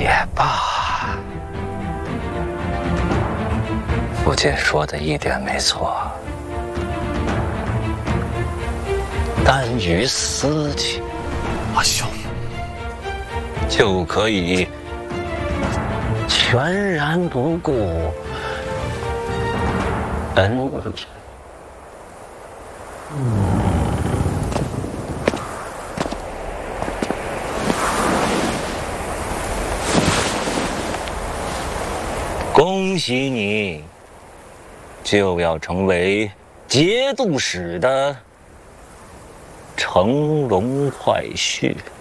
也罢，父亲说的一点没错。耽于私情， 阿兄就可以全然不顾恩。恭喜你，就要成为节度使的乘龙快婿。